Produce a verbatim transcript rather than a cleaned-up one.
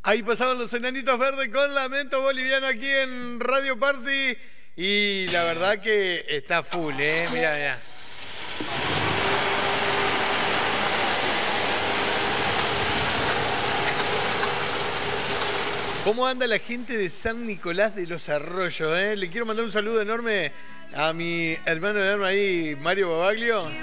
Ahí pasaban los Enanitos Verdes con Lamento Boliviano aquí en Radio Party. Y la verdad que está full, ¿eh? Mirá, mirá. ¿Cómo anda la gente de San Nicolás de los Arroyos, eh? Le quiero mandar un saludo enorme a mi hermano enorme ahí, Mario Babaglio.